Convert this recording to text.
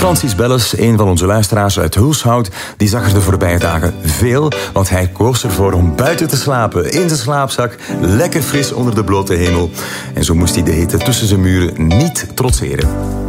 Francis Belles, een van onze luisteraars uit Hulshout, die zag er de voorbije dagen veel, want hij koos ervoor om buiten te slapen, in zijn slaapzak, lekker fris onder de blote hemel. En zo moest hij de hitte tussen zijn muren niet trotseren.